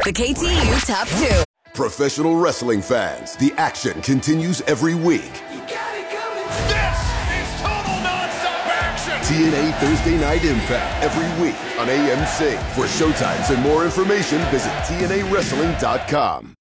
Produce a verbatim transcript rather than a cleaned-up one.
the K T U Top two. Professional wrestling fans, the action continues every week. You got it coming. This is total nonstop action. T N A Thursday Night Impact every week on A M C. For showtimes and more information, visit T N A wrestling dot com.